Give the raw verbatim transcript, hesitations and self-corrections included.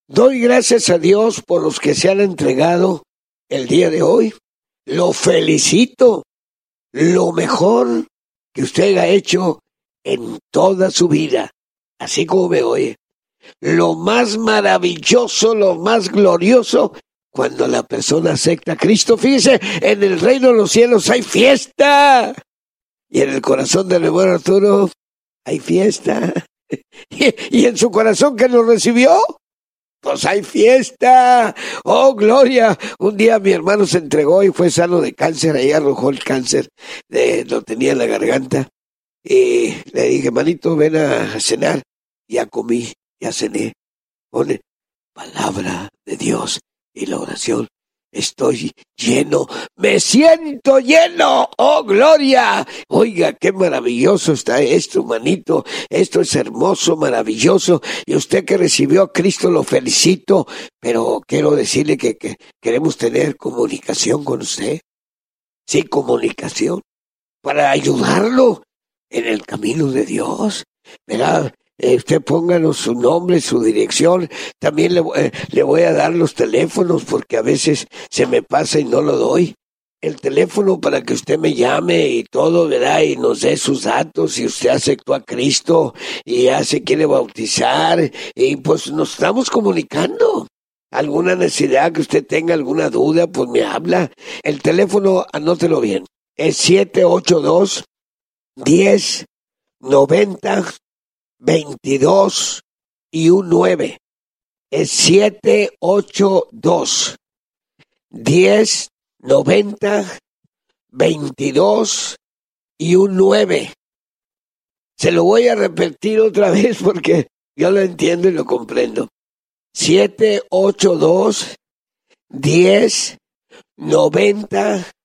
Doy gracias a Dios por los que se han entregado el día de hoy. Lo felicito. Lo mejor que usted ha hecho en toda su vida, así como me oye. Lo más maravilloso, lo más glorioso, cuando la persona acepta a Cristo. Fíjese, en el reino de los cielos hay fiesta. Y en el corazón del hermano Arturo hay fiesta. Y, y en su corazón que nos recibió, pues hay fiesta. ¡Oh, gloria! Un día mi hermano se entregó y fue sano de cáncer. Ahí arrojó el cáncer, de, lo tenía en la garganta. Y le dije, manito, ven a cenar. Ya comí, ya cené. Pone palabra de Dios y la oración. Estoy lleno, me siento lleno. ¡Oh, gloria! Oiga, qué maravilloso está esto, manito. Esto es hermoso, maravilloso. Y usted que recibió a Cristo, lo felicito. Pero quiero decirle que, que queremos tener comunicación con usted. Sí, comunicación. Para ayudarlo en el camino de Dios. ¿Verdad? Eh, usted pónganos su nombre, su dirección. También le, eh, le voy a dar los teléfonos porque a veces se me pasa y no lo doy. El teléfono para que usted me llame y todo, ¿verdad? Y nos dé sus datos. Si usted aceptó a Cristo y ya se quiere bautizar, y pues nos estamos comunicando. Alguna necesidad que usted tenga, alguna duda, pues me habla. El teléfono, anótelo bien, es siete ocho dos, diez, noventa, veintidós y un nueve. Es siete ocho dos, diez, noventa, veintidós y un nueve. Se lo voy a repetir otra vez porque yo lo entiendo y lo comprendo. siete ocho dos, diez, noventa,